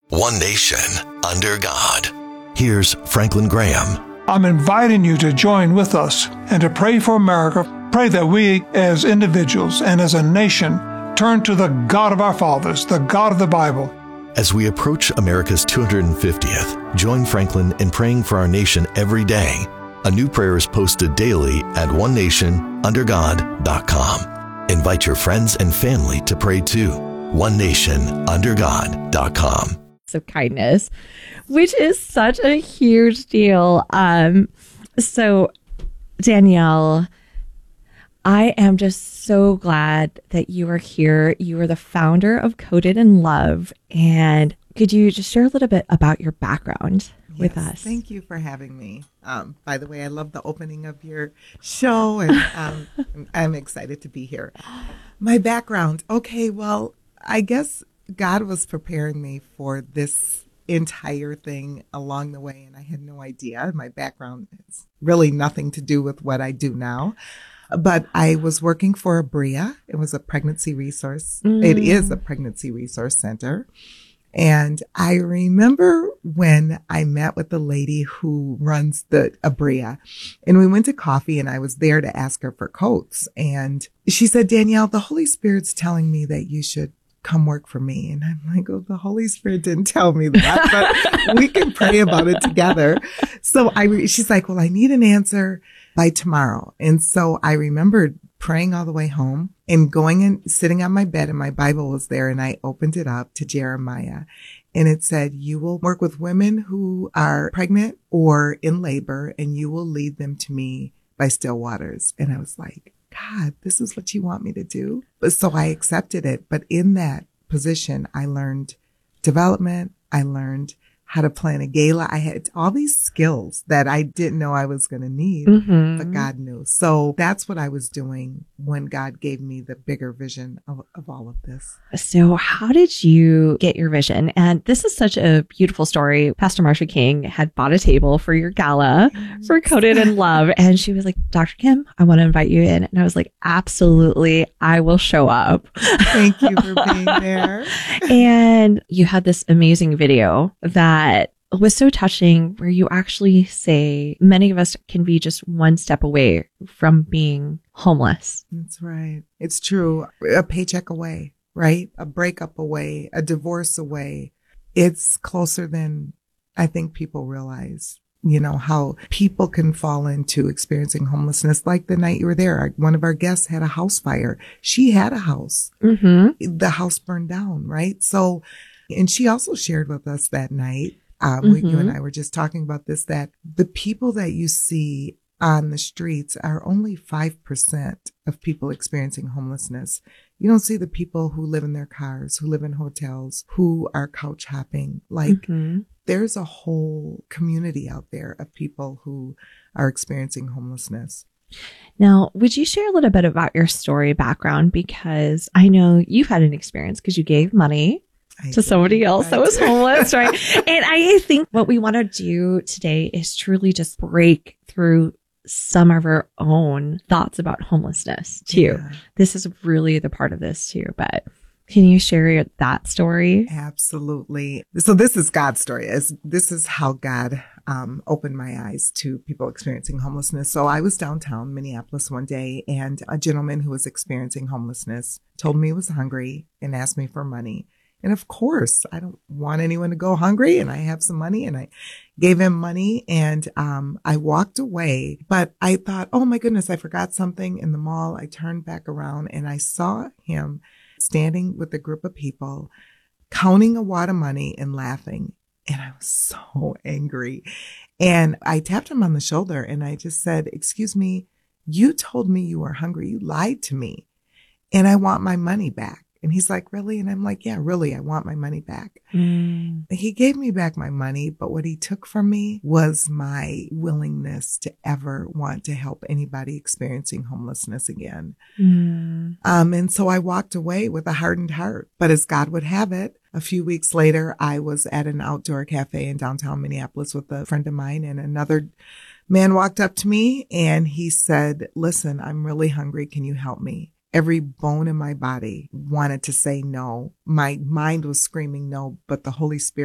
One nation under God. Here's Franklin Graham. I'm inviting you to join with us and to pray for America. Pray that we as individuals and as a nation turn to the God of our fathers, the God of the Bible. As we approach America's 250th, join Franklin in praying for our nation every day. A new prayer is posted daily at onenationundergod.com. Invite your friends and family to pray too. onenationundergod.com. Of kindness, which is such a huge deal. So Danielle, I am just so glad that you are here. You are the founder of Coded in Love. And could you just share a little bit about your background with us? Thank you for having me. By the way, I love the opening of your show, and I'm excited to be here. My background. Okay, well, I guess God was preparing me for this entire thing along the way, and I had no idea. My background has really nothing to do with what I do now. But I was working for ABREA. It was a pregnancy resource. It is a pregnancy resource center. And I remember when I met with the lady who runs the ABREA, and we went to coffee, and I was there to ask her for coats. And she said, Danielle, the Holy Spirit's telling me that you should come work for me. And I'm like, oh, the Holy Spirit didn't tell me that, but we can pray about it together. So she's like, well, I need an answer by tomorrow. And so I remembered praying all the way home and going and sitting on my bed, and my Bible was there, and I opened it up to Jeremiah, and it said, you will work with women who are pregnant or in labor, and you will lead them to me by still waters. And I was like, God, this is what you want me to do? But so I accepted it. But in that position, I learned development. I learned how to plan a gala. I had all these skills that I didn't know I was going to need, but God knew. So that's what I was doing when God gave me the bigger vision of all of this. So how did you get your vision? And this is such a beautiful story. Pastor Marsha King had bought a table for your gala for Coded in Love. And she was like, Dr. Kim, I want to invite you in. And I was like, absolutely, I will show up. Thank you for being there. And you had this amazing video that was so touching, where you actually say many of us can be just one step away from being homeless. That's right. It's true. A paycheck away, right? A breakup away, a divorce away. It's closer than I think people realize. You know, how people can fall into experiencing homelessness. Like the night you were there, one of our guests had a house fire. She had a house. The house burned down, right? So, and she also shared with us that night, you and I were just talking about this, that the people that you see on the streets are only 5% of people experiencing homelessness. You don't see the people who live in their cars, who live in hotels, who are couch hopping. Like there's a whole community out there of people who are experiencing homelessness. Now, would you share a little bit about your story background? Because I know you've had an experience because you gave money to somebody else that was homeless, right? And I think what we want to do today is truly just break through some of our own thoughts about homelessness too. Yeah. This is really the part of this too, but can you share that story? Absolutely. So this is God's story. This is how God opened my eyes to people experiencing homelessness. So I was downtown Minneapolis one day, and a gentleman who was experiencing homelessness told me he was hungry and asked me for money. And of course, I don't want anyone to go hungry, and I have some money, and I gave him money, and I walked away. But I thought, oh my goodness, I forgot something in the mall. I turned back around, and I saw him standing with a group of people, counting a wad of money and laughing. And I was so angry. And I tapped him on the shoulder, and I just said, excuse me, you told me you were hungry. You lied to me, and I want my money back. And he's like, really? And I'm like, yeah, really, I want my money back. He gave me back my money, but what he took from me was my willingness to ever want to help anybody experiencing homelessness again. And so I walked away with a hardened heart. But as God would have it, a few weeks later, I was at an outdoor cafe in downtown Minneapolis with a friend of mine, and another man walked up to me and he said, listen, I'm really hungry. Can you help me? Every bone in my body wanted to say no. My mind was screaming no, but the Holy Spirit